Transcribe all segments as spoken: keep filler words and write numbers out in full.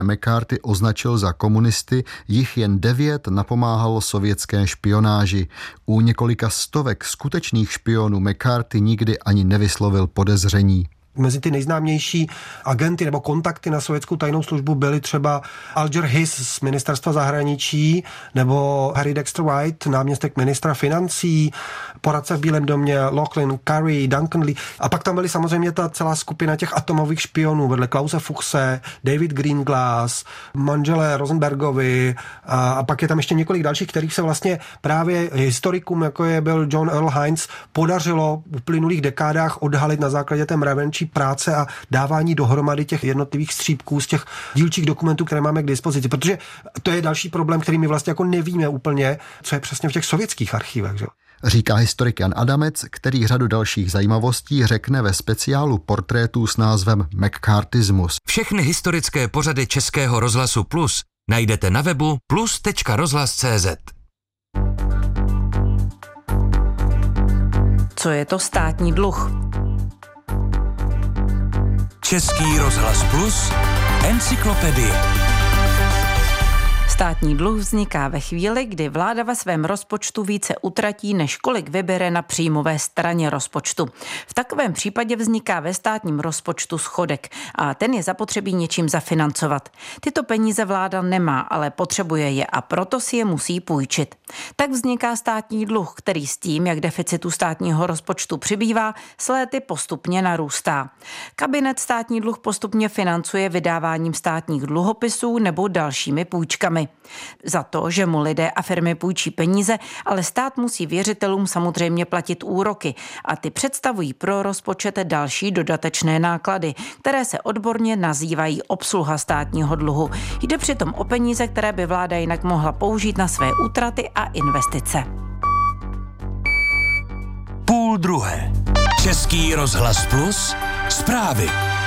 McCarthy označil za komunisty, jich jen devět napomáhalo sovětské špionáži. U několika stovek skutečných špionů McCarthy nikdy ani nevyslovil podezření. Mezi ty nejznámější agenty nebo kontakty na sovětskou tajnou službu byly třeba Alger Hiss z ministerstva zahraničí nebo Harry Dexter White, náměstek ministra financí, poradce v Bílém domě Lachlan Curry, Duncan Lee. A pak tam byly samozřejmě ta celá skupina těch atomových špionů vedle Klause Fuchse, David Greenglass, manželé Rosenbergovi a, a pak je tam ještě několik dalších, kterých se vlastně právě historikům, jako je byl John Earl Hines, podařilo v uplynulých dekádách odhalit na základě té mravenčí práce a dávání dohromady těch jednotlivých střípků z těch dílčích dokumentů, které máme k dispozici. Protože to je další problém, který my vlastně jako nevíme úplně, co je přesně v těch sovětských archívech. Že? Říká historik Jan Adamec, který řadu dalších zajímavostí řekne ve speciálu portrétů s názvem McCarthyismus. Všechny historické pořady Českého rozhlasu Plus najdete na webu plus tečka rozhlas tečka cé zet. Co je to státní dluh? Český rozhlas Plus, encyklopedie. Státní dluh vzniká ve chvíli, kdy vláda ve svém rozpočtu více utratí, než kolik vybere na příjmové straně rozpočtu. V takovém případě vzniká ve státním rozpočtu schodek a ten je zapotřebí něčím zafinancovat. Tyto peníze vláda nemá, ale potřebuje je a proto si je musí půjčit. Tak vzniká státní dluh, který s tím, jak deficitu státního rozpočtu přibývá, s léty postupně narůstá. Kabinet státní dluh postupně financuje vydáváním státních dluhopisů nebo dalšími půjčkami. Za to, že mu lidé a firmy půjčí peníze, ale stát musí věřitelům samozřejmě platit úroky a ty představují pro rozpočet další dodatečné náklady, které se odborně nazývají obsluha státního dluhu. Jde přitom o peníze, které by vláda jinak mohla použít na své útraty a investice. Půl druhé. Český rozhlas Plus, zprávy.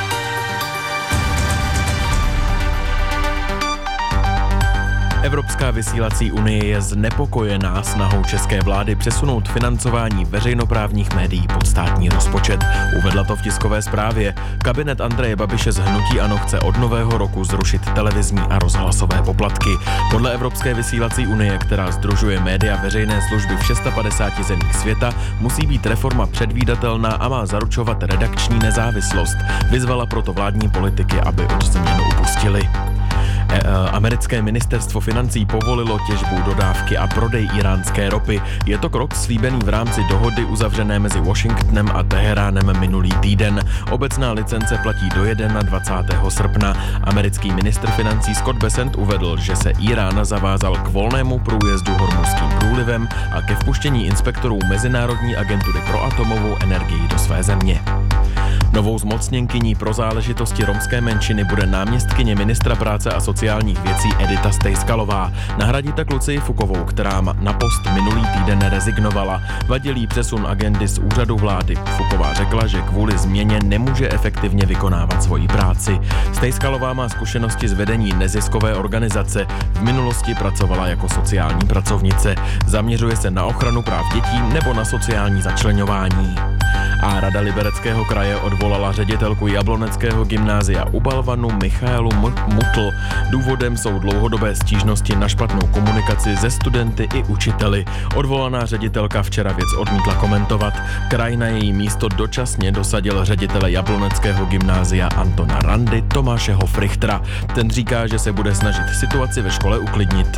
Evropská vysílací unie je znepokojená snahou české vlády přesunout financování veřejnoprávních médií pod státní rozpočet. Uvedla to v tiskové zprávě. Kabinet Andreje Babiše z hnutí ANO chce od nového roku zrušit televizní a rozhlasové poplatky. Podle Evropské vysílací unie, která sdružuje média veřejné služby v padesáti šesti zemích světa, musí být reforma předvídatelná a má zaručovat redakční nezávislost. Vyzvala proto vládní politiky, aby od změnu upustili. Americké ministerstvo financí povolilo těžbu, dodávky a prodej iránské ropy. Je to krok slíbený v rámci dohody uzavřené mezi Washingtonem a Teheránem minulý týden. Obecná licence platí do dvacátého prvního srpna. Americký ministr financí Scott Bessent uvedl, že se Irán zavázal k volnému průjezdu Hormuzským průlivem a ke vpuštění inspektorů Mezinárodní agentury pro atomovou energii do své země. Novou zmocněnkyní pro záležitosti romské menšiny bude náměstkyně ministra práce a sociálních věcí Edita Stejskalová. Nahradí tak Lucii Fukovou, která na post minulý týden rezignovala. Vadil jí přesun agendy z úřadu vlády. Fuková řekla, že kvůli změně nemůže efektivně vykonávat svoji práci. Stejskalová má zkušenosti z vedení neziskové organizace. V minulosti pracovala jako sociální pracovnice. Zaměřuje se na ochranu práv dětí nebo na sociální začleňování. A Rada Libereckého kraje odvolala ředitelku Jabloneckého gymnázia u Balvanu Michaelu Mutl. Důvodem jsou dlouhodobé stížnosti na špatnou komunikaci se studenty i učiteli. Odvolaná ředitelka včera věc odmítla komentovat. Kraj na její místo dočasně dosadil ředitele Jabloneckého gymnázia Antona Randy Tomáše Hofrichtera. Ten říká, že se bude snažit situaci ve škole uklidnit.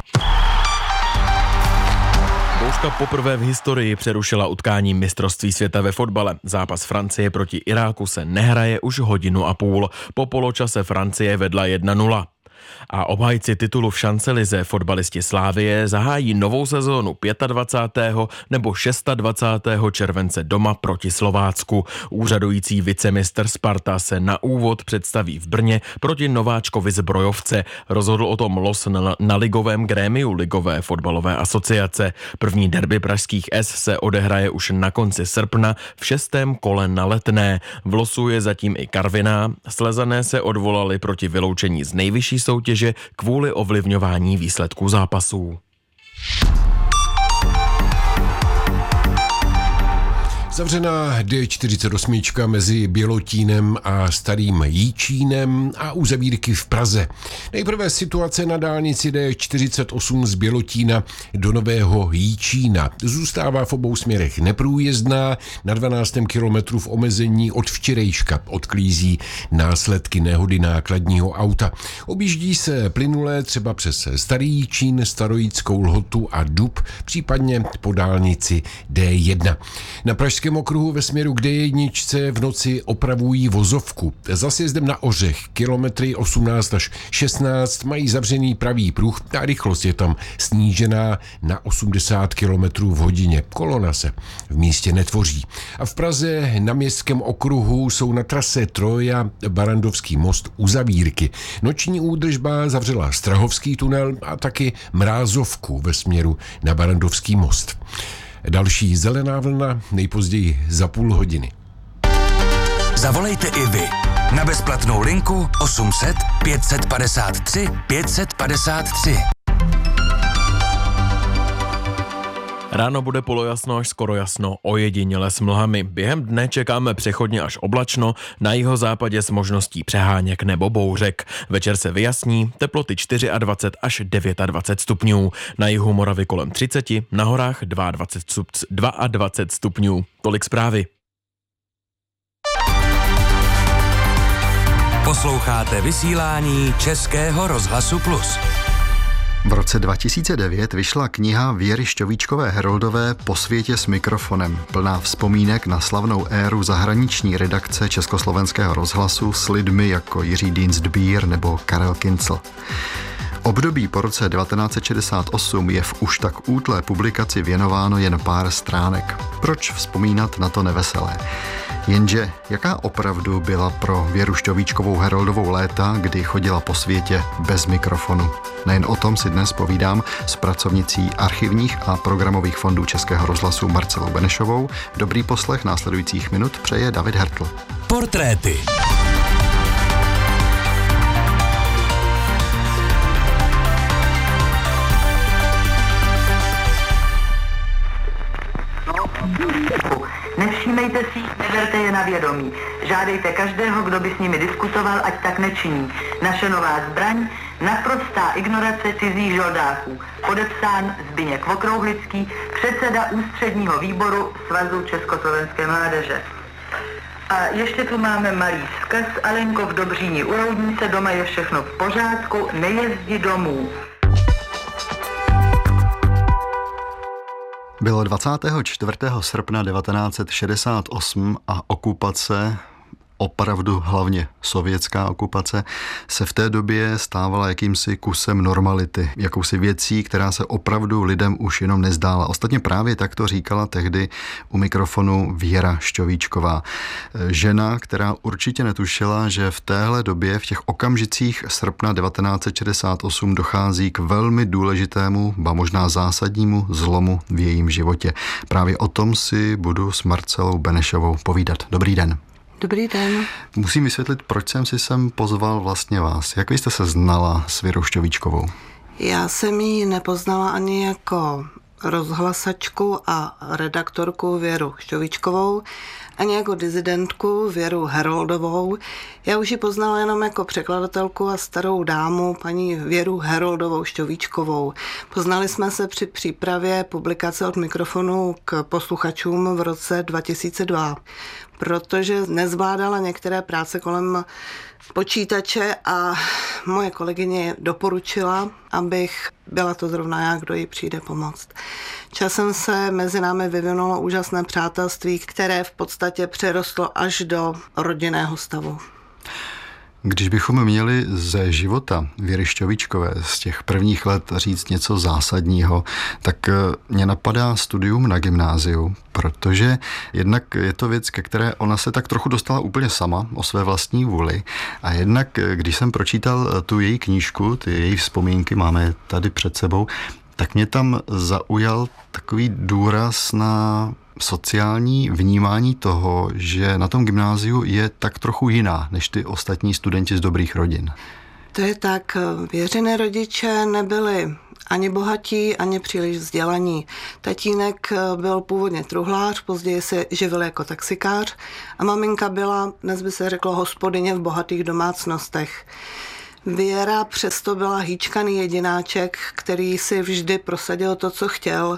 Bouřka poprvé v historii přerušila utkání mistrovství světa ve fotbale. Zápas Francie proti Iráku se nehraje už hodinu a půl. Po poločase Francie vedla jedna nula. A obhájci titulu v šancelize fotbalisti Slavie zahájí novou sezónu dvacátého pátého nebo dvacátého šestého července doma proti Slovácku. Úřadující vicemistr Sparta se na úvod představí v Brně proti nováčkovi z Brojovce. Rozhodl o tom los na, na ligovém grémiu Ligové fotbalové asociace. První derby pražských S se odehraje už na konci srpna v šestém kole na Letné. V losu je zatím i Karviná. Slezané se odvolali proti vyloučení z nejvyšší soutěže kvůli ovlivňování výsledků zápasů. Zavřená D čtyřicet osm mezi Bělotínem a Starým Jíčínem a uzavírky v Praze. Nejprve situace na dálnici D čtyřicet osm z Bělotína do Nového Jíčína. Zůstává v obou směrech neprůjezdná, na dvanáctém kilometru v omezení od včerejška odklízí následky nehody nákladního auta. Objíždí se plynulé třeba přes Starý Jíčín, Starojickou Lhotu a Dub, případně po dálnici D jedna. Na Pražském okruhu ve směru k D jedna v noci opravují vozovku. Za sjezdem na Ořech kilometry osmnáct až šestnáct mají zavřený pravý pruh a rychlost je tam snížená na osmdesát kilometrů v hodině. Kolona se v místě netvoří. A v Praze na Městském okruhu jsou na trase Troja Barandovský most uzavírky. Noční údržba zavřela Strahovský tunel a taky Mrázovku ve směru na Barandovský most. Další zelená vlna nejpozději za půl hodiny. Zavolejte i vy na bezplatnou linku osm set pět set padesát tři pět set padesát tři. Ráno bude polojasno až skoro jasno, ojediněle s mlhami. Během dne čekáme přechodně až oblačno, na jihozápadě s možností přeháněk nebo bouřek. Večer se vyjasní, teploty dvacet čtyři až dvacet devět stupňů. Na jihu Moravy kolem třicet, na horách dvacet dva, dvacet dva stupňů. Tolik zprávy. Posloucháte vysílání Českého rozhlasu Plus. V roce dva tisíce devět vyšla kniha Věry Šťovíčkové Heroldové Po světě s mikrofonem, plná vzpomínek na slavnou éru zahraniční redakce Československého rozhlasu s lidmi jako Jiří Dienstbier nebo Karel Kincl. Období po roce devatenáct set šedesát osm je v už tak útlé publikaci věnováno jen pár stránek. Proč vzpomínat na to neveselé? Jenže jaká opravdu byla pro Věru Šťovíčkovou Heroldovou léta, kdy chodila po světě bez mikrofonu? Nejen o tom si dnes povídám s pracovnicí archivních a programových fondů Českého rozhlasu Marcelou Benešovou. Dobrý poslech následujících minut přeje David Hertl. Portréty. Nevšímejte si jich, neberte je na vědomí. Žádejte každého, kdo by s nimi diskutoval, ať tak nečiní. Naše nová zbraň, naprostá ignorace cizích žoldáků. Podepsán Zbyněk Okrouhlický, předseda ústředního výboru Svazu československé mládeže. A ještě tu máme malý vzkaz. Alenko, v Dobříni u Roudnice, doma je všechno v pořádku, nejezdi domů. Bylo dvacátého čtvrtého srpna devatenáct set šedesát osm a okupace, opravdu hlavně sovětská okupace, se v té době stávala jakýmsi kusem normality, jakousi věcí, která se opravdu lidem už jenom nezdála. Ostatně právě tak to říkala tehdy u mikrofonu Věra Šťovíčková. Žena, která určitě netušila, že v téhle době, v těch okamžicích srpna devatenáct set šedesát osm dochází k velmi důležitému, ba možná zásadnímu zlomu v jejím životě. Právě o tom si budu s Marcelou Benešovou povídat. Dobrý den. Dobrý den. Musím vysvětlit, proč jsem si sem pozval vlastně vás. Jak vy jste se znala s Věrou Šťovíčkovou? Já jsem ji nepoznala ani jako rozhlasačku a redaktorku Věru Šťovíčkovou, ani jako dizidentku Věru Heroldovou. Já už ji poznala jenom jako překladatelku a starou dámu, paní Věru Heroldovou Šťovíčkovou. Poznali jsme se při přípravě publikace Od mikrofonu k posluchačům v roce dva tisíce dva, protože nezvládala některé práce kolem počítače a moje kolegyně doporučila, abych byla to zrovna já, kdo jí přijde pomoct. Časem se mezi námi vyvinulo úžasné přátelství, které v podstatě přerostlo až do rodinného stavu. Když bychom měli ze života Věry Šťovíčkové z těch prvních let říct něco zásadního, tak mě napadá studium na gymnáziu, protože jednak je to věc, ke které ona se tak trochu dostala úplně sama o své vlastní vůli, a jednak, když jsem pročítal tu její knížku, ty její vzpomínky máme tady před sebou, tak mě tam zaujal takový důraz na sociální vnímání toho, že na tom gymnáziu je tak trochu jiná než ty ostatní studenti z dobrých rodin. To je tak. Věřiné rodiče nebyli ani bohatí, ani příliš vzdělaní. Tatínek byl původně truhlář, později se živil jako taxikář a maminka byla, dnes by se řeklo, hospodyně v bohatých domácnostech. Věra přesto byla hýčkaný jedináček, který si vždy prosadil to, co chtěl,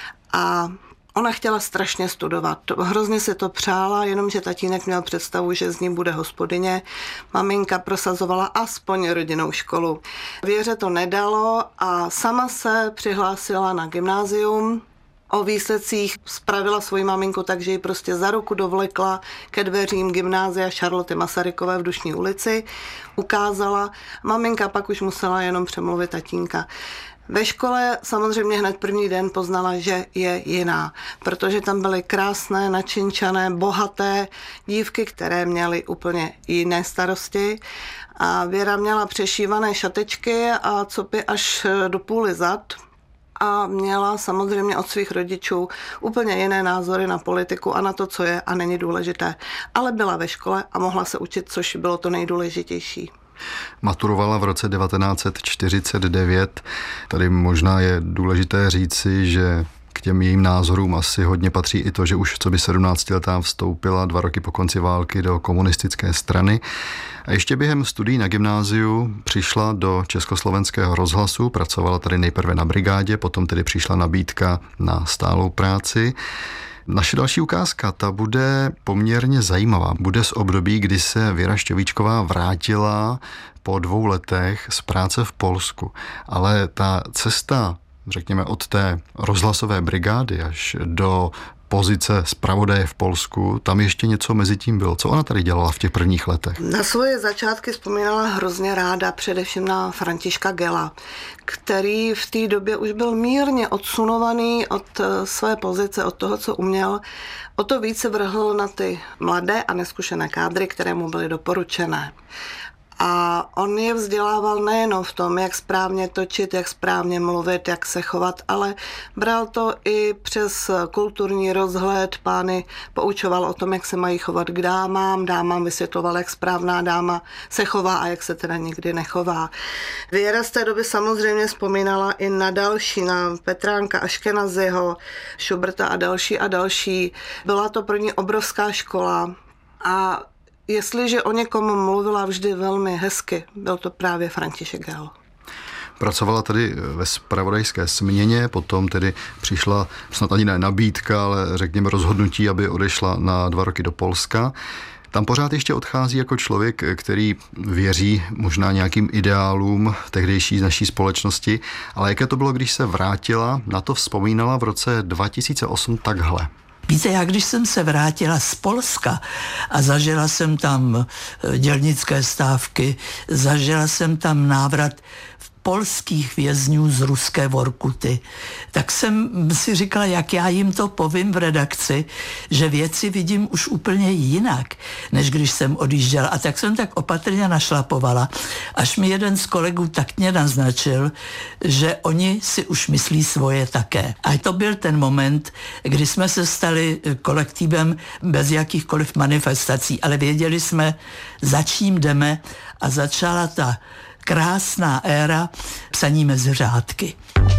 a ona chtěla strašně studovat. Hrozně se to přála, jenomže tatínek měl představu, že z ní bude hospodyně. Maminka prosazovala aspoň rodinnou školu. Věře to nedalo a sama se přihlásila na gymnázium. O výsledcích spravila svoji maminku, takže ji prostě za ruku dovlekla ke dveřím gymnázia Charloty Masarykové v Dušní ulici. Ukázala. Maminka pak už musela jenom přemluvit tatínka. Ve škole samozřejmě hned první den poznala, že je jiná, protože tam byly krásné, načinčané, bohaté dívky, které měly úplně jiné starosti. A Věra měla přešívané šatečky a copy až do půly zad. A měla samozřejmě od svých rodičů úplně jiné názory na politiku a na to, co je a není důležité. Ale byla ve škole a mohla se učit, což bylo to nejdůležitější. Maturovala v roce devatenáct set čtyřicet devět. Tady možná je důležité říci, že k těm jejím názorům asi hodně patří i to, že už co by sedmnáctiletá vstoupila dva roky po konci války do komunistické strany. A ještě během studií na gymnáziu přišla do Československého rozhlasu, pracovala tady nejprve na brigádě, potom tedy přišla nabídka na stálou práci. Naše další ukázka, ta bude poměrně zajímavá. Bude z období, kdy se Věra Šťovíčková vrátila po dvou letech z práce v Polsku. Ale ta cesta, řekněme, od té rozhlasové brigády až do pozice zpravodaje v Polsku, tam ještě něco mezi tím bylo. Co ona tady dělala v těch prvních letech? Na svoje začátky vzpomínala hrozně ráda, především na Františka Gela, který v té době už byl mírně odsunovaný od své pozice, od toho, co uměl. O to více vrhl na ty mladé a neskušené kádry, které mu byly doporučené. A on je vzdělával nejenom v tom, jak správně točit, jak správně mluvit, jak se chovat, ale bral to i přes kulturní rozhled. Pány poučoval o tom, jak se mají chovat k dámám, dámám vysvětloval, jak správná dáma se chová a jak se teda nikdy nechová. Věra z té doby samozřejmě vzpomínala i na další, na Petránka Aškenaziho, Schuberta a další a další. Byla to pro ní obrovská škola a jestliže o někom mluvila vždy velmi hezky, byl to právě František Gel. Pracovala tedy ve zpravodajské směně, potom tedy přišla snad ani ne nabídka, ale řekněme rozhodnutí, aby odešla na dva roky do Polska. Tam pořád ještě odchází jako člověk, který věří možná nějakým ideálům tehdejší z naší společnosti, ale jaké to bylo, když se vrátila, na to vzpomínala v roce dva tisíce osm takhle. Víte, já když jsem se vrátila z Polska a zažila jsem tam dělnické stávky, zažila jsem tam návrat polských vězňů z ruské Vorkuty, tak jsem si říkala, jak já jim to povím v redakci, že věci vidím už úplně jinak, než když jsem odjížděla. A tak jsem tak opatrně našlapovala, až mi jeden z kolegů tak mě naznačil, že oni si už myslí svoje také. A to byl ten moment, kdy jsme se stali kolektivem bez jakýchkoliv manifestací, ale věděli jsme, za čím jdeme, a začala ta krásná éra psaní mezi řádky.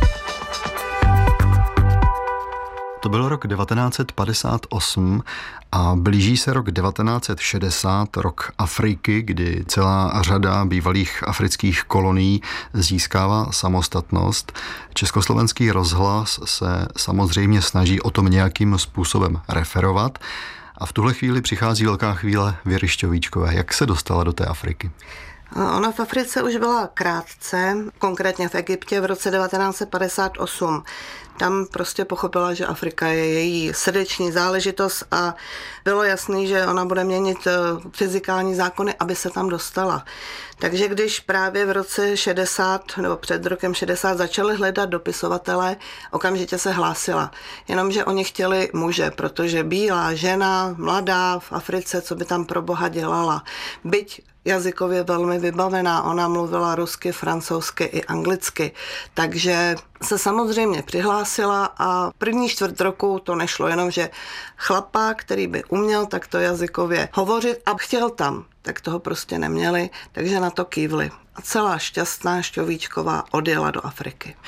To byl rok devatenáct set padesát osm a blíží se rok devatenáct set šedesát, rok Afriky, kdy celá řada bývalých afrických kolonií získává samostatnost. Československý rozhlas se samozřejmě snaží o tom nějakým způsobem referovat. A v tuhle chvíli přichází velká chvíle Věry Šťovíčkové. Jak se dostala do té Afriky? Ona v Africe už byla krátce, konkrétně v Egyptě v roce devatenáct set padesát osm. Tam prostě pochopila, že Afrika je její srdeční záležitost a bylo jasný, že ona bude měnit fyzikální zákony, aby se tam dostala. Takže když právě v roce šedesát nebo před rokem šedesát začali hledat dopisovatele, okamžitě se hlásila. Jenomže oni chtěli muže, protože bílá žena, mladá v Africe, co by tam pro boha dělala. Byť jazykově velmi vybavená, ona mluvila rusky, francouzsky i anglicky, takže se samozřejmě přihlásila a první čtvrt roku to nešlo, jenomže chlapa, který by uměl takto jazykově hovořit a chtěl tam, tak toho prostě neměli, takže na to kývli. A celá šťastná Šťovíčková odjela do Afriky.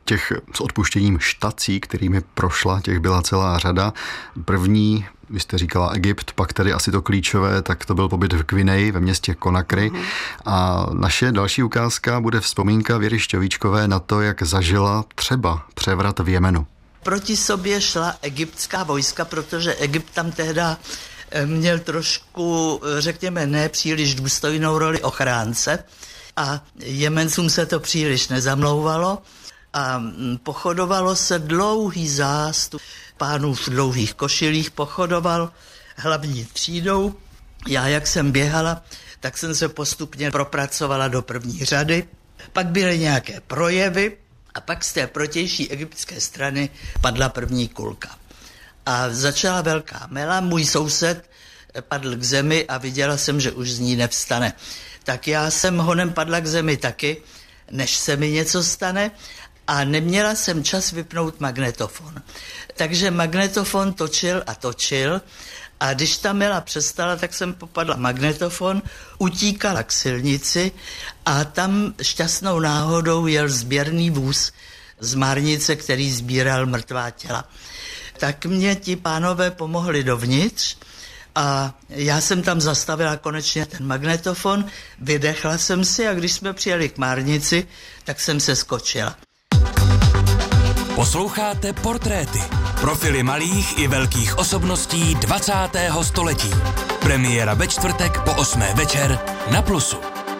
těch s odpuštěním štací, kterými prošla, těch byla celá řada. První, vy jste říkala Egypt, pak tedy asi to klíčové, tak to byl pobyt v Gvineji ve městě Conakry. Mm. A naše další ukázka bude vzpomínka Věry Šťovíčkové na to, jak zažila třeba převrat v Jemenu. Proti sobě šla egyptská vojska, protože Egypt tam tehda měl trošku, řekněme, ne příliš důstojnou roli ochránce a Jemencům se to příliš nezamlouvalo a pochodovalo se dlouhý zástup pánů v dlouhých košilích, pochodoval hlavní třídou. Já, jak jsem běhala, tak jsem se postupně propracovala do první řady. Pak byly nějaké projevy a pak z té protější egyptské strany padla první kulka. A začala velká mela, můj soused padl k zemi a viděla jsem, že už z ní nevstane. Tak já jsem honem padla k zemi taky, než se mi něco stane, a neměla jsem čas vypnout magnetofon. Takže magnetofon točil a točil a když ta mela přestala, tak jsem popadla magnetofon, utíkala k silnici a tam šťastnou náhodou jel sběrný vůz z Márnice, který sbíral mrtvá těla. Tak mě ti pánové pomohli dovnitř a já jsem tam zastavila konečně ten magnetofon, vydechla jsem si a když jsme přijeli k Márnici, tak jsem se skočila. Posloucháte Portréty. Profily malých i velkých osobností dvacátého století. Premiéra ve čtvrtek po osmé večer na Plusu.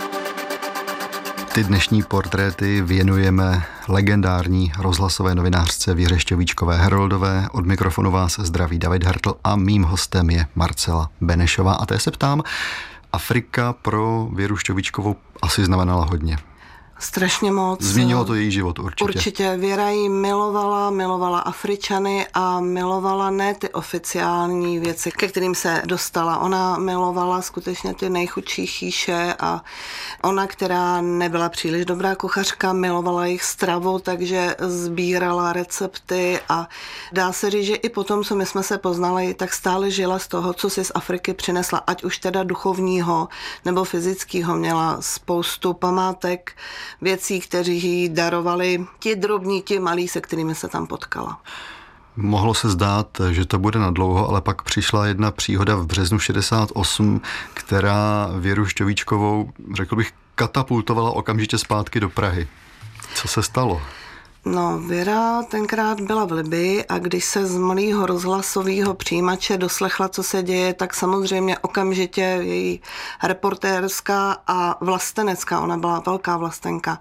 Ty dnešní portréty věnujeme legendární rozhlasové novinářce Věře Šťovíčkové Heroldové. Od mikrofonu vás zdraví David Hartl a mým hostem je Marcela Benešová. A té se ptám, Afrika pro Věru Šťovíčkovou asi znamenala hodně. Strašně moc. Změnilo to její život určitě. Určitě. Věra ji milovala, milovala Afričany a milovala ne ty oficiální věci, ke kterým se dostala. Ona milovala skutečně ty nejchudší chýše a ona, která nebyla příliš dobrá kuchařka, milovala jejich stravu, takže sbírala recepty a dá se říct, že i potom, co my jsme se poznali, tak stále žila z toho, co si z Afriky přinesla, ať už teda duchovního nebo fyzického. Měla spoustu památek, věcí, kteří jí darovali ti drobní, ti malí, se kterými se tam potkala. Mohlo se zdát, že to bude nadlouho, ale pak přišla jedna příhoda v březnu šedesát osm, která Věru Šťovíčkovou, řekl bych, katapultovala okamžitě zpátky do Prahy. Co se stalo? No, Věra tenkrát byla v Libii a když se z malého rozhlasového přijímače doslechla, co se děje, tak samozřejmě okamžitě její reportérská a vlastenecká, ona byla velká vlastenka,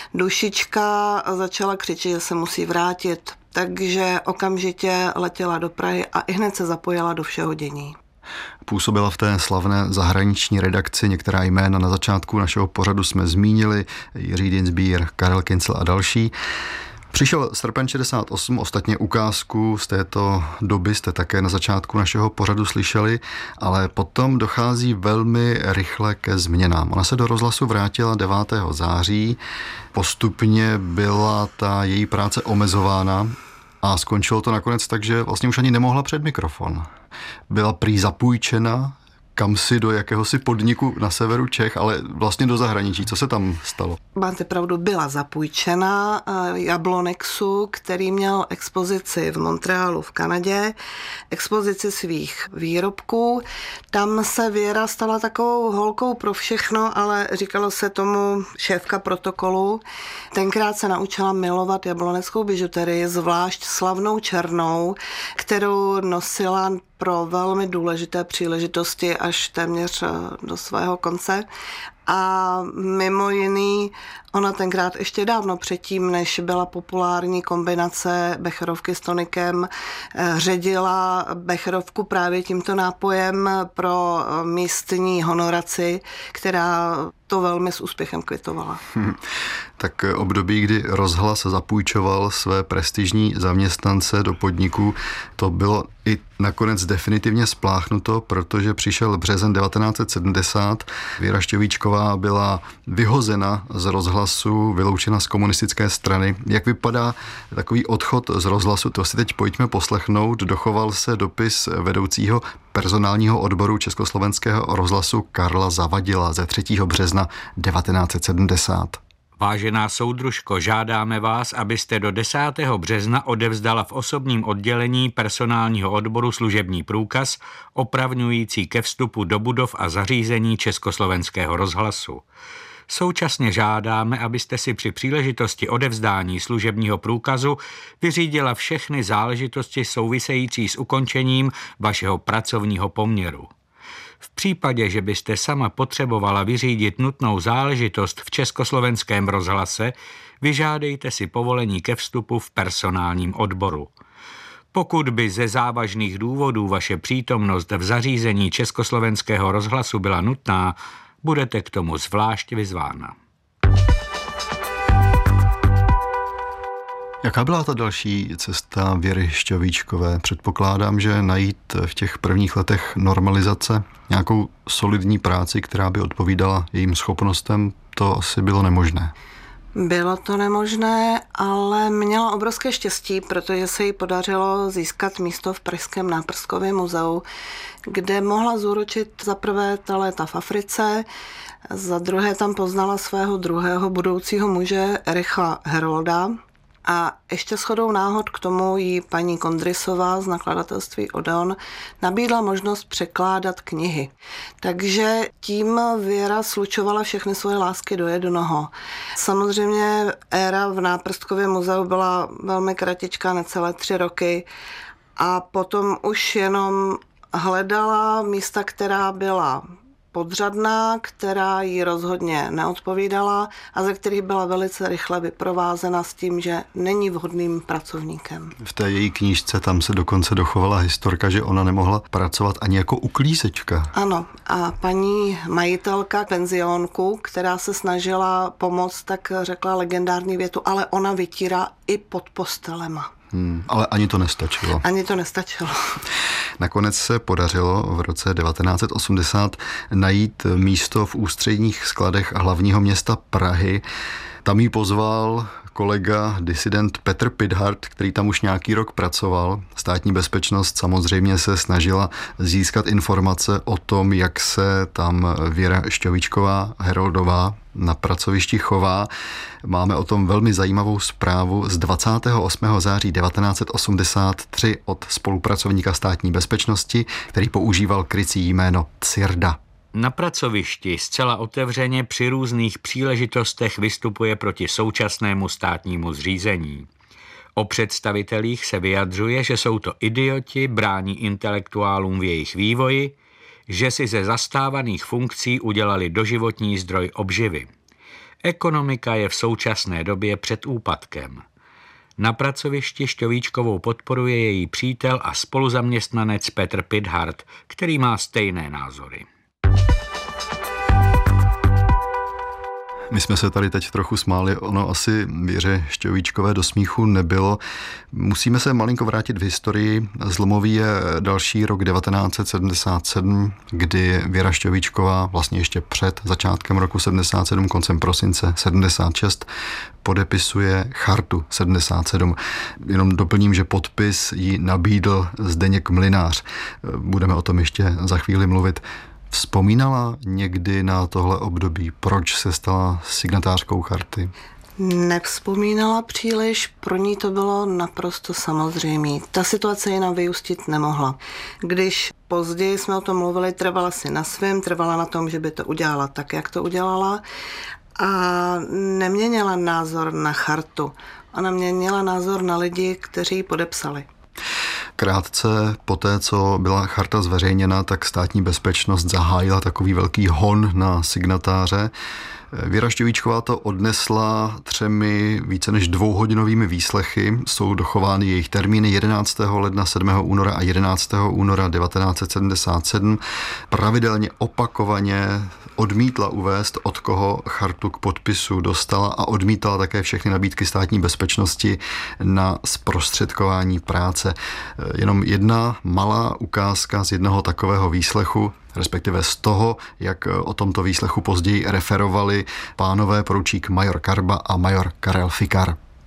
dušička začala křičet, že se musí vrátit, takže okamžitě letěla do Prahy a i hned se zapojila do všeho dění. Působila v té slavné zahraniční redakci, některá jména na začátku našeho pořadu jsme zmínili, Jiří Dienstbier, Karel Kincl a další. Přišel srpen šedesát osm, ostatně ukázku z této doby jste také na začátku našeho pořadu slyšeli, ale potom dochází velmi rychle ke změnám. Ona se do rozhlasu vrátila devátého září, postupně byla ta její práce omezována a skončilo to nakonec tak, že vlastně už ani nemohla před mikrofon. Byla prý zapůjčena kamsi do jakéhosi podniku na severu Čech, ale vlastně do zahraničí. Co se tam stalo? Máte pravdu, byla zapůjčena Jablonexu, který měl expozici v Montrealu v Kanadě, expozici svých výrobků. Tam se Věra stala takovou holkou pro všechno, ale říkalo se tomu šéfka protokolu. Tenkrát se naučila milovat jabloneckou bižuterii, zvlášť slavnou černou, kterou nosila pro velmi důležité příležitosti až téměř do svého konce. A mimo jiný, ona tenkrát ještě dávno předtím, než byla populární kombinace becherovky s tonikem, ředila becherovku právě tímto nápojem pro místní honoraci, která to velmi s úspěchem kvitovala. Hmm. Tak období, kdy rozhlas zapůjčoval své prestižní zaměstnance do podniků, to bylo i nakonec definitivně spláchnuto, protože přišel březen devatenáct set sedmdesát. Věra Šťovíčková byla vyhozena z rozhlasu, vyloučena z komunistické strany. Jak vypadá takový odchod z rozhlasu? To si teď pojďme poslechnout. Dochoval se dopis vedoucího personálního odboru Československého rozhlasu Karla Zavadila ze třetího března devatenáct set sedmdesát. Vážená soudružko, žádáme vás, abyste do desátého března odevzdala v osobním oddělení personálního odboru služební průkaz opravňující ke vstupu do budov a zařízení Československého rozhlasu. Současně žádáme, abyste si při příležitosti odevzdání služebního průkazu vyřídila všechny záležitosti související s ukončením vašeho pracovního poměru. V případě, že byste sama potřebovala vyřídit nutnou záležitost v Československém rozhlase, vyžádejte si povolení ke vstupu v personálním odboru. Pokud by ze závažných důvodů vaše přítomnost v zařízení Československého rozhlasu byla nutná, budete k tomu zvlášť vyzvána. Jaká byla ta další cesta Věry Šťovíčkové? Předpokládám, že najít v těch prvních letech normalizace nějakou solidní práci, která by odpovídala jejím schopnostem, to asi bylo nemožné. Bylo to nemožné, ale měla obrovské štěstí, protože se jí podařilo získat místo v Pražském Náprskově muzeu, kde mohla zúročit za prvé ta léta v Africe, za druhé tam poznala svého druhého budoucího muže Ericha Herolda a ještě shodou náhod k tomu jí paní Kondrysová z nakladatelství Odeon nabídla možnost překládat knihy. Takže tím Věra slučovala všechny svoje lásky do jednoho. Samozřejmě éra v Náprskově muzeu byla velmi kratičká, necelé tři roky a potom už jenom hledala místa, která byla podřadná, která jí rozhodně neodpovídala a ze kterých byla velice rychle vyprovázena s tím, že není vhodným pracovníkem. V té její knížce tam se dokonce dochovala historka, že ona nemohla pracovat ani jako uklízečka. Ano, a paní majitelka penzionku, která se snažila pomoct, tak řekla legendární větu, ale ona vytírá i pod postelema. Hmm, ale ani to nestačilo. Ani to nestačilo. Nakonec se podařilo v roce devatenáct set osmdesát najít místo v ústředních skladech hlavního města Prahy. Tam jí pozval kolega, disident Petr Pithart, který tam už nějaký rok pracoval. Státní bezpečnost samozřejmě se snažila získat informace o tom, jak se tam Věra Šťovíčková Heroldová na pracovišti chová. Máme o tom velmi zajímavou zprávu z dvacátého osmého září devatenáct set osmdesát tři od spolupracovníka státní bezpečnosti, který používal krycí jméno Cyrda. Na pracovišti zcela otevřeně při různých příležitostech vystupuje proti současnému státnímu zřízení. O představitelích se vyjadřuje, že jsou to idioti, brání intelektuálům v jejich vývoji, že si ze zastávaných funkcí udělali doživotní zdroj obživy. Ekonomika je v současné době před úpadkem. Na pracovišti Šťovíčkovou podporuje její přítel a spoluzaměstnanec Petr Pithart, který má stejné názory. My jsme se tady teď trochu smáli, ono asi Věře Šťovíčkové do smíchu nebylo. Musíme se malinko vrátit v historii. Zlomový je další rok devatenáct set sedmdesát sedm, kdy Věra Šťovíčková vlastně ještě před začátkem roku sedmdesát sedm, koncem prosince sedmdesát šest, podepisuje chartu sedmdesát sedm. Jenom doplním, že podpis jí nabídl Zdeněk Mlynář. Budeme o tom ještě za chvíli mluvit. Vzpomínala někdy na tohle období, proč se stala signatářkou charty? Nevzpomínala příliš, pro ní to bylo naprosto samozřejmé. Ta situace jinak vyústit nemohla. Když později jsme o tom mluvili, trvala si na svém, trvala na tom, že by to udělala tak, jak to udělala a neměnila názor na chartu. Ona měnila názor na lidi, kteří ji podepsali. Krátce poté, co byla charta zveřejněna, tak státní bezpečnost zahájila takový velký hon na signatáře. Věra Šťovíčková to odnesla třemi více než dvouhodinovými výslechy. Jsou dochovány jejich termíny jedenáctého ledna, sedmého února a jedenáctého února devatenáct set sedmdesát sedm. Pravidelně opakovaně odmítla uvést, od koho chartu k podpisu dostala a odmítala také všechny nabídky státní bezpečnosti na zprostředkování práce. Jenom jedna malá ukázka z jednoho takového výslechu, respektive z toho, jak o tomto výslechu později referovali pánové poručík major Karba a major Karel Fikar.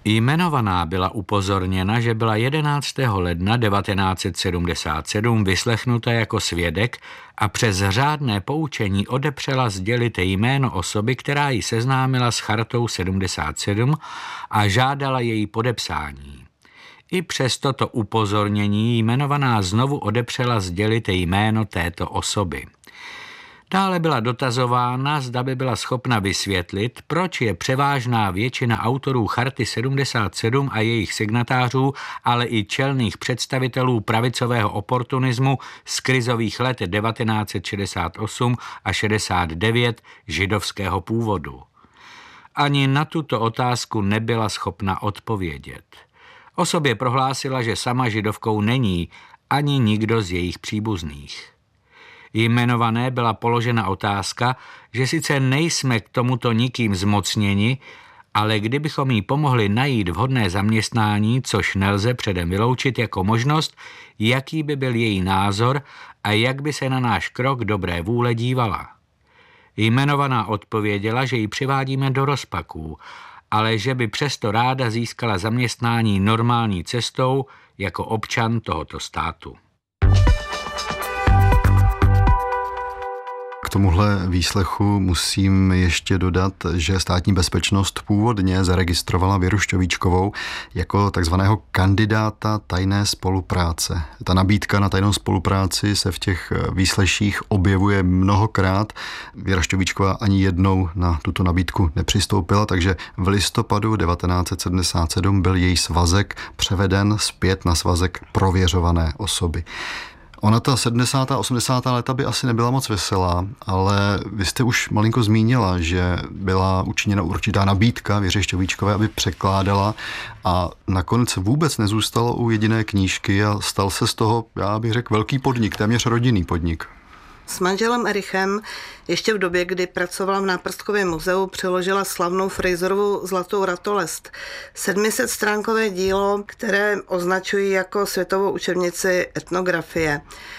Jmenovaná byla upozorněna, že byla jedenáctého ledna devatenáct set sedmdesát sedm vyslechnuta jako svědek a přes řádné poučení odepřela sdělit jméno osoby, která ji seznámila s chartou sedmdesát sedm a žádala její podepsání. I přes toto upozornění jmenovaná znovu odepřela sdělit jméno této osoby. Dále byla dotazována, zda by byla schopna vysvětlit, proč je převážná většina autorů charty sedmdesát sedm a jejich signatářů, ale i čelných představitelů pravicového oportunismu z krizových let devatenáct set šedesát osm a šedesát devět židovského původu. Ani na tuto otázku nebyla schopna odpovědět. O sobě prohlásila, že sama židovkou není, ani nikdo z jejich příbuzných. Jmenované byla položena otázka, že sice nejsme k tomuto nikým zmocněni, ale kdybychom jí pomohli najít vhodné zaměstnání, což nelze předem vyloučit jako možnost, jaký by byl její názor a jak by se na náš krok dobré vůle dívala. Jmenovaná odpověděla, že ji přivádíme do rozpaků, ale že by přesto ráda získala zaměstnání normální cestou jako občan tohoto státu. K tomuhle výslechu musím ještě dodat, že Státní bezpečnost původně zaregistrovala Věru Šťovíčkovou jako takzvaného kandidáta tajné spolupráce. Ta nabídka na tajnou spolupráci se v těch výsleších objevuje mnohokrát. Věra Šťovíčková ani jednou na tuto nabídku nepřistoupila, takže v listopadu devatenáct set sedmdesát sedm byl její svazek převeden zpět na svazek prověřované osoby. Ona ta sedmdesátá a osmdesátá léta by asi nebyla moc veselá, ale vy jste už malinko zmínila, že byla učiněna určitá nabídka Věře Šťovíčkové, aby překládala a nakonec vůbec nezůstalo u jediné knížky a stal se z toho, já bych řekl, velký podnik, téměř rodinný podnik. S manželem Erichem ještě v době, kdy pracovala v Náprstkově muzeu, přeložila slavnou Fraserovou Zlatou ratolest. sedmisetstránkové dílo, které označují jako světovou učebnici etnografie.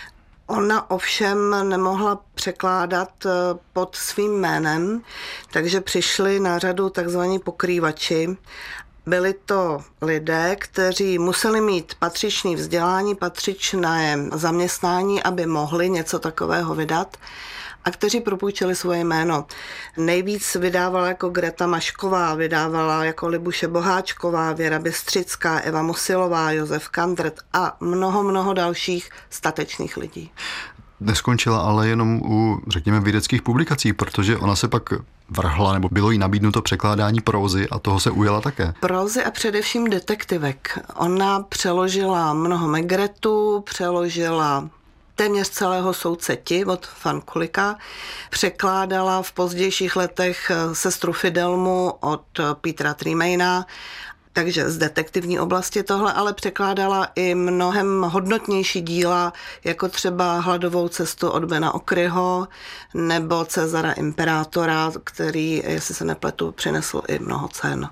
Ona ovšem nemohla překládat pod svým jménem, takže přišli na řadu takzvaní pokrývači. Byli to lidé, kteří museli mít patřičné vzdělání, patřičné zaměstnání, aby mohli něco takového vydat a kteří propůjčili svoje jméno. Nejvíc vydávala jako Greta Mašková, vydávala jako Libuše Boháčková, Věra Bystřická, Eva Musilová, Josef Kandrt a mnoho, mnoho dalších statečných lidí. Neskončila ale jenom u, řekněme, vědeckých publikací, protože ona se pak vrhla, nebo bylo jí nabídnuto překládání prózy a toho se ujela také. Prózy a především detektivek. Ona přeložila mnoho Megretů, přeložila téměř celého Soudce Ti od Van Kulika, překládala v pozdějších letech Sestru Fidelmu od Petra Tremaina, takže z detektivní oblasti tohle, ale překládala i mnohem hodnotnější díla, jako třeba Hladovou cestu od Bena Okryho nebo Cezara Imperátora, který, jestli se nepletu, přinesl i mnoho cen.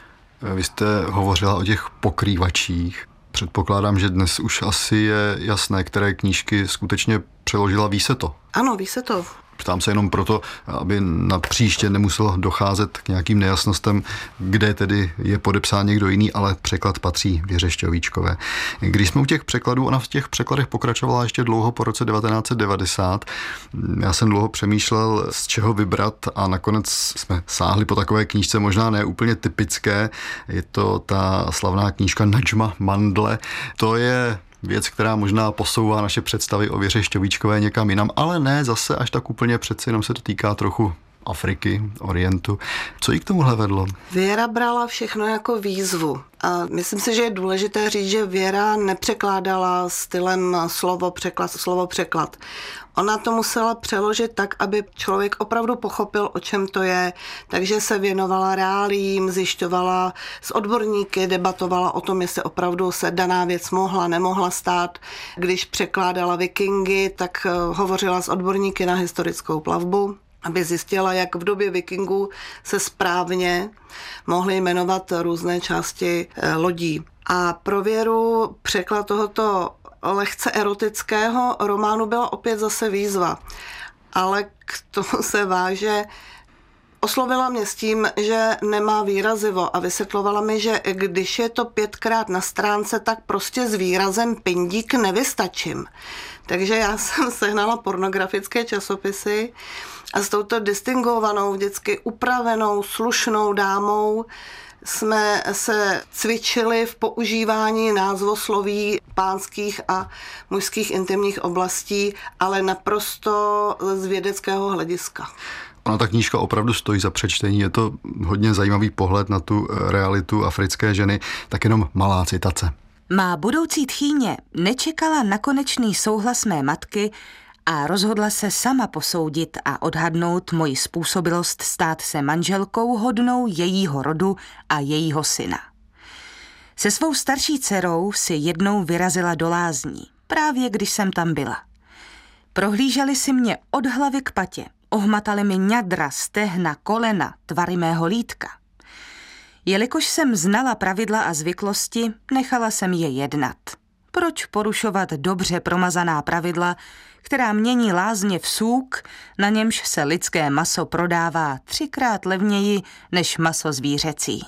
Vy jste hovořila o těch pokrývačích. Předpokládám, že dnes už asi je jasné, které knížky skutečně přeložila. Ví se to? Ano, ví se to. Ptám se jenom proto, aby na příště nemuselo docházet k nějakým nejasnostem, kde tedy je podepsán někdo jiný, ale překlad patří Věře Šťovíčkové. Když jsme u těch překladů, ona v těch překladech pokračovala ještě dlouho po roce devatenáct set devadesát. Já jsem dlouho přemýšlel, z čeho vybrat a nakonec jsme sáhli po takové knížce, možná ne úplně typické. Je to ta slavná knížka Nadžma Mandle. To je věc, která možná posouvá naše představy o Věře Šťovíčkové někam jinam, ale ne zase až tak úplně, přeci jenom se to týká trochu Afriky, Orientu. Co jí k tomuhle vedlo? Věra brala všechno jako výzvu. A myslím si, že je důležité říct, že Věra nepřekládala stylem slovo překlad, slovo překlad. Ona to musela přeložit tak, aby člověk opravdu pochopil, o čem to je, takže se věnovala reálím, zjišťovala s odborníky, debatovala o tom, jestli opravdu se daná věc mohla, nemohla stát. Když překládala Vikingy, tak hovořila s odborníky na historickou plavbu, aby zjistila, jak v době vikingů se správně mohly jmenovat různé části lodí. A pro Věru překlad tohoto lehce erotického románu byla opět zase výzva. Ale k tomu se váže Oslovila mě s tím, že nemá výrazivo a vysvětlovala mi, že když je to pětkrát na stránce, tak prostě s výrazem pindík nevystačím. Takže já jsem sehnala pornografické časopisy a s touto distingovanou, vždycky upravenou, slušnou dámou jsme se cvičili v používání názvosloví pánských a mužských intimních oblastí, ale naprosto z vědeckého hlediska. Ona ta knížka opravdu stojí za přečtení, je to hodně zajímavý pohled na tu realitu africké ženy, tak jenom malá citace. Má budoucí tchýně nečekala na konečný souhlas mé matky a rozhodla se sama posoudit a odhadnout moji způsobilost stát se manželkou hodnou jejího rodu a jejího syna. Se svou starší dcerou si jednou vyrazila do lázní, právě když jsem tam byla. Prohlíželi si mě od hlavy k patě, ohmatali mi ňadra, stehna, kolena, tvary mého lítka. Jelikož jsem znala pravidla a zvyklosti, nechala jsem je jednat. Proč porušovat dobře promazaná pravidla, která mění lázně v sůk, na němž se lidské maso prodává třikrát levněji než maso zvířecí?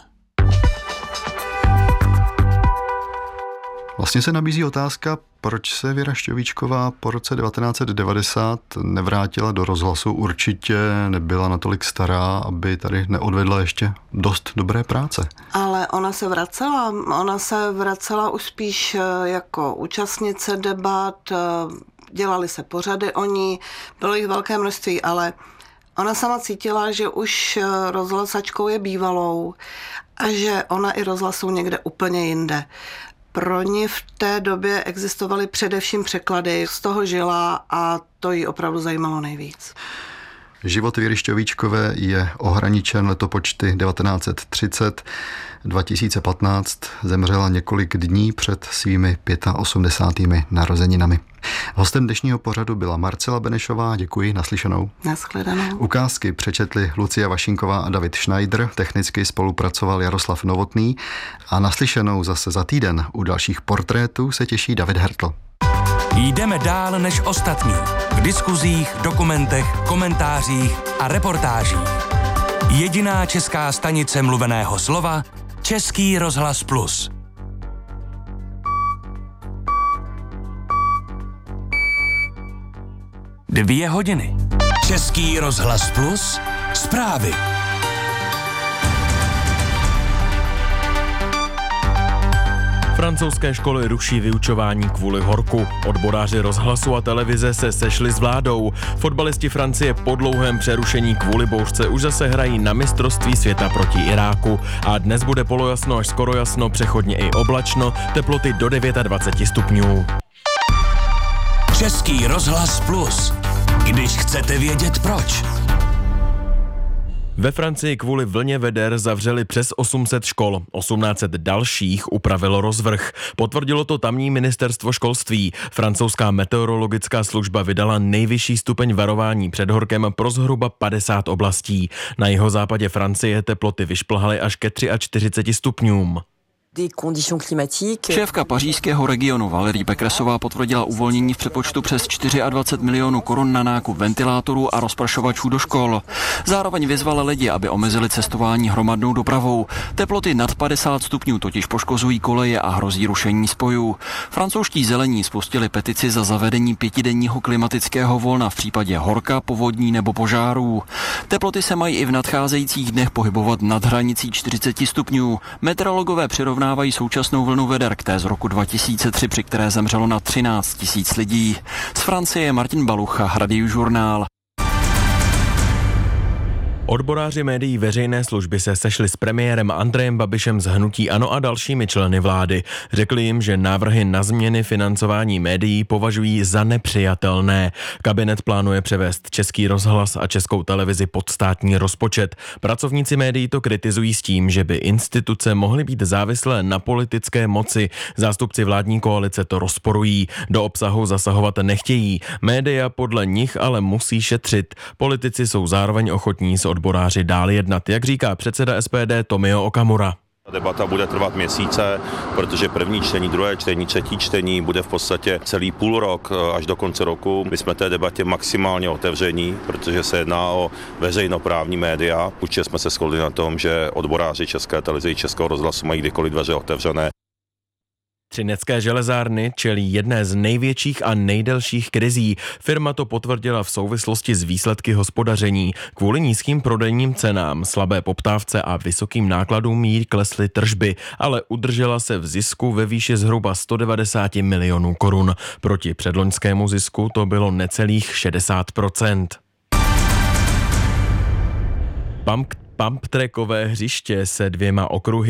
Vlastně se nabízí otázka, proč se Věra Šťovíčková po roce devatenáct set devadesát nevrátila do rozhlasu. Určitě nebyla natolik stará, aby tady neodvedla ještě dost dobré práce. Ale ona se vracela. Ona se vracela už spíš jako účastnice debat, dělali se pořady o ní, bylo jich velké množství, ale ona sama cítila, že už rozhlasačkou je bývalou a že ona i rozhlasou někde úplně jinde. Pro ní v té době existovaly především překlady, z toho žila a to jí opravdu zajímalo nejvíc. Život Věry Šťovíčkové je ohraničen letopočty devatenáct set třicet. dva tisíce patnáct zemřela několik dní před svými osmdesátými pěti narozeninami. Hostem dnešního pořadu byla Marcela Benešová, děkuji, naslyšenou. Nashledanou. Ukázky přečetli Lucia Vašinková a David Schneider, technicky spolupracoval Jaroslav Novotný a naslyšenou zase za týden u dalších portrétů se těší David Hertl. Jdeme dál než ostatní. V diskuzích, dokumentech, komentářích a reportážích. Jediná česká stanice mluveného slova Český rozhlas Plus. Dvě hodiny. Český rozhlas Plus. Zprávy. Francouzské školy ruší vyučování kvůli horku. Odboráři rozhlasu a televize se sešli s vládou. Fotbalisti Francie po dlouhém přerušení kvůli bouřce už zase hrají na mistrovství světa proti Iráku. A dnes bude polojasno až skoro jasno, přechodně i oblačno, teploty do dvacet devět stupňů. Český rozhlas Plus. Když chcete vědět proč. Ve Francii kvůli vlně veder zavřeli přes osm set škol. osmnáct set dalších upravilo rozvrh. Potvrdilo to tamní ministerstvo školství. Francouzská meteorologická služba vydala nejvyšší stupeň varování před horkem pro zhruba padesát oblastí. Na jihozápadě Francie teploty vyšplhaly až ke čtyřiceti třem stupňům. Šéfka pařížského regionu Valérie Pécressová potvrdila uvolnění v přepočtu přes dvacet čtyři milionů korun na nákup ventilátorů a rozprašovačů do škol. Zároveň vyzvala lidi, aby omezili cestování hromadnou dopravou. Teploty nad padesát stupňů totiž poškozují koleje a hrozí rušení spojů. Francouzští zelení spustili petici za zavedení pětidenního klimatického volna v případě horka, povodní nebo požárů. Teploty se mají i v nadcházejících dnech pohybovat nad hranicí čtyřicet stupňů. Meteorologové přirovnávají současnou vlnu veder k té z roku dva tisíce tři, při které zemřelo na třináct tisíc lidí. Z Francie je Martin Balucha, Radiožurnál. Odboráři médií veřejné služby se sešli s premiérem Andrejem Babišem z hnutí ANO a dalšími členy vlády. Řekli jim, že návrhy na změny financování médií považují za nepřijatelné. Kabinet plánuje převést Český rozhlas a Českou televizi pod státní rozpočet. Pracovníci médií to kritizují s tím, že by instituce mohly být závislé na politické moci. Zástupci vládní koalice to rozporují. Do obsahu zasahovat nechtějí. Média podle nich ale musí šetřit. Politici jsou zároveň ochotní s odboráři dál jednat, jak říká předseda S P D Tomio Okamura. Debata bude trvat měsíce, protože první čtení, druhé čtení, třetí čtení bude v podstatě celý půl rok až do konce roku. My jsme té debatě maximálně otevření, protože se jedná o veřejnoprávní média. Určitě jsme se shodli na tom, že odboráři České televize i Českého rozhlasu mají kdykoliv dveře otevřené. Třinecké železárny čelí jedné z největších a nejdelších krizí. Firma to potvrdila v souvislosti s výsledky hospodaření. Kvůli nízkým prodejním cenám, slabé poptávce a vysokým nákladům jí klesly tržby, ale udržela se v zisku ve výši zhruba sto devadesát milionů korun. Proti předloňskému zisku to bylo necelých šedesát procent. Pump, pump trackové hřiště se dvěma okruhy